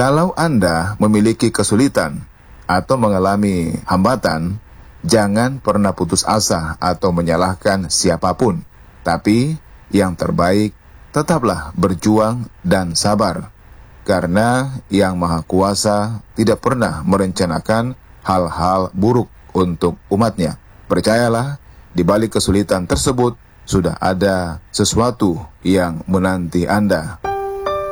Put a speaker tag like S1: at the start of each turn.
S1: Kalau Anda memiliki kesulitan atau mengalami hambatan, jangan pernah putus asa atau menyalahkan siapapun. Tapi yang terbaik, tetaplah berjuang dan sabar. Karena Yang Maha Kuasa tidak pernah merencanakan hal-hal buruk untuk umatnya. Percayalah, di balik kesulitan tersebut sudah ada sesuatu yang menanti Anda.